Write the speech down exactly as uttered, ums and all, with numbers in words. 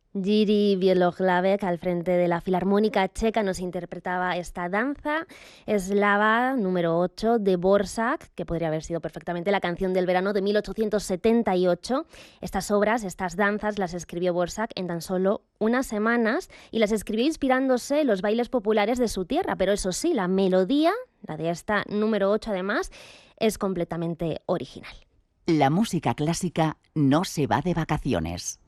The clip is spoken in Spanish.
Jiří Bělohlavek, al frente de la Filarmónica Checa, nos interpretaba esta danza eslava número ocho de Dvořák, que podría haber sido perfectamente la canción del verano de mil ochocientos setenta y ocho. Estas obras, estas danzas, las escribió Dvořák en tan solo unas semanas y las escribió inspirándose en los bailes populares de su tierra, pero eso sí, la melodía, la de esta número ocho además, es completamente original. La música clásica no se va de vacaciones.